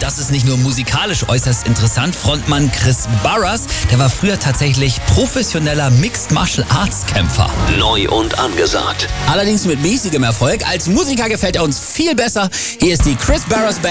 Und das ist nicht nur musikalisch äußerst interessant. Frontmann Chris Barras, der war früher tatsächlich professioneller Mixed Martial Arts Kämpfer. Neu und angesagt. Allerdings mit mäßigem Erfolg. Als Musiker gefällt er uns viel besser. Hier ist die Chris Barras Band.